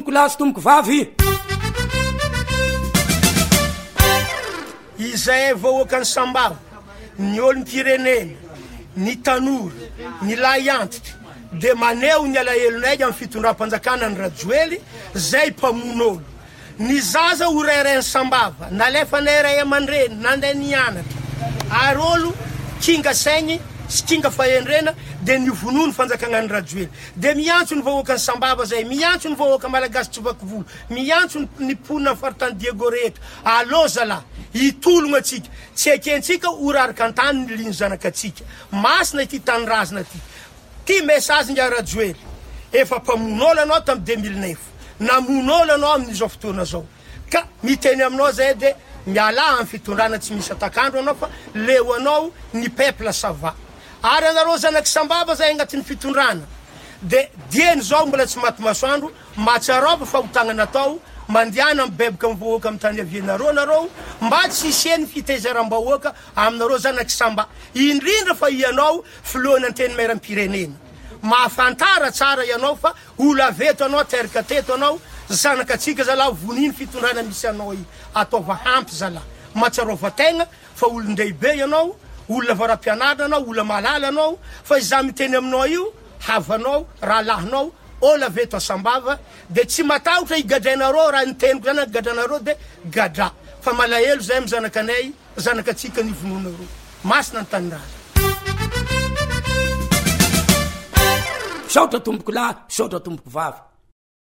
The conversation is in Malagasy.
tomboko lahy sy tomboko vavy. Izay vahoaka ny sambava, ny olom-pirenena, ny tanora, ny lahy antitra, de maneho ny alahelonay amin'ny fitondram-panjakana ny Rajoely, zay mpamon'olo. Ny zaza ho rairay ny sambava, nalefa nay ray aman-dreny, nanday nianatra. Ary olo kinga saigny, sy kinga fahendrena, de ny vonono fanjakana ny Rajoely. De miantso ny vahoaka ny sambava zay, miantso ny vahoaka malagasy tsy vakivolo, miantso ny ponina faritany Diego rehetra. Alô zalahy, hitologno atsika, tsy ekentsika oraraka antany ny liny zanakatsika. Masina ity tany razana ty. Ty message nga Rajoely, efa mpamon'olo anao tamy 2009, namon'olo anao amin'izao fotoana zao. Ka miteny aminao zay de miala amin'ny fitondrana tsy misy atakandro anao fa leo anao ny peuple sava. Ary anareo zanaky sambava zay agnatin'ny fitondrana. De dieny zao mbola tsy maty masoandro, matsarova fahotagna natao, mandiana mibebaka mivoaka amin'ny tany avianareo nareo, mba tsy hisiany fitaizaram-bahoaka aminareo zanaky samba. Indrindra fa ianao filoana anteny mairam-pirenena. Mahafantara tsara ianao fa ola veto anao, teraka teto anao, zanakatsika zalahy voniny fitondrana misy anao i. Ataova hampy zalahy. Matsarova tegna fa olon-dehibe ianao, olona varam-pianarana anao, olona malala anao, fa iza miteny aminao io, havanao, rahalahinao, ola veto asambava, de tsy matahotra igadrainareo raha niteniko zany gadranareo de gadra. Fa malahelo zay amin'ny zanakanay, zanakatsika ny vononareo. Masina ny taniraza. Saotra tomboko lahy, saotra tomboko vavy.